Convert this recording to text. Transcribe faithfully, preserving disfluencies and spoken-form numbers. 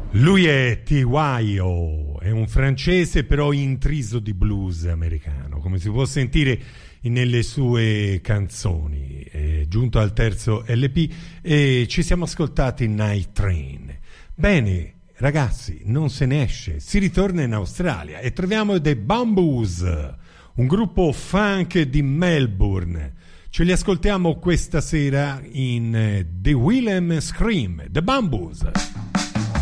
Lui è T Y O, è un francese però intriso di blues americano, come si può sentire nelle sue canzoni. È giunto al terzo L P e ci siamo ascoltati Night Train. Bene, ragazzi, non se ne esce, si ritorna in Australia e troviamo The Bamboos, un gruppo funk di Melbourne. Ce li ascoltiamo questa sera in The Willem Scream, The Bamboos.